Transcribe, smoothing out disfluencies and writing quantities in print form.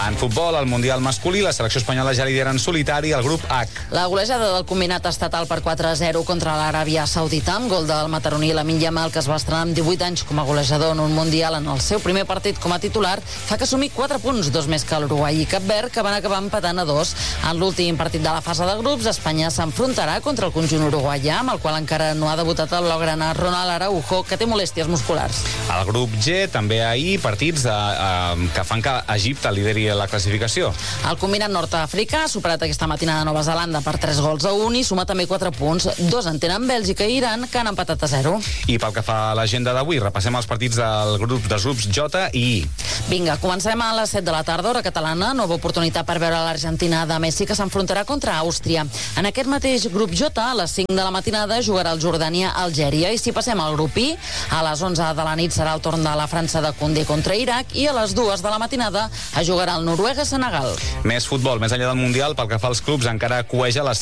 En futbol, al Mundial masculí, la selecció espanyola ja lidera en solitari el grup H. La golejada del combinat estatal per 4-0 contra l'Aràbia Saudita, amb gol del mataroní Lamine Yamal, que es va estrenar amb 18 anys com a golejador en un Mundial en el seu primer partit com a titular, fa que assumir 4 punts, 2 més que l'Uruguai i Cap Verd, que van acabar empatant a 2. En l'últim partit de la fase de grups, Espanya s'enfrontarà contra el conjunt uruguaià, amb el qual encara no ha debutat el blaugrana Ronald Araujo, que té molèsties musculars. Al grup G, també ahir, partits que fan que Egipte lideri la classificació. El combinat nord-africà ha superat aquesta matinada a Nova Zelanda per 3-1 i suma també 4 punts. 2 en tenen Bèlgica i Iran, que han empatat a 0. I pel que fa a l'agenda d'avui, repassem els partits dels grups J i I. Vinga, comencem a les 7 de la tarda, hora catalana. Nova oportunitat per veure l'Argentina de Messi, que s'enfrontarà contra Àustria. En aquest mateix grup J, a les 5 de la matinada, jugarà el Jordània-Algèria. I si passem al grup I, a les 11 de la nit serà el torn de la França de Koundé contra Iraq i a les 2 de la matinada es jugarà el Noruega-Senegal. Més futbol, més enllà del Mundial, pel que fa als clubs, encara cueja la